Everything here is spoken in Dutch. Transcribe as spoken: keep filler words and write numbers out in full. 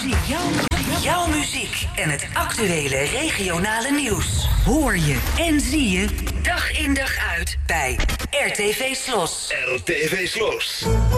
Jouw, jouw muziek en het actuele regionale nieuws. Hoor je en zie je dag in dag uit bij R T V Slos. R T V Slos.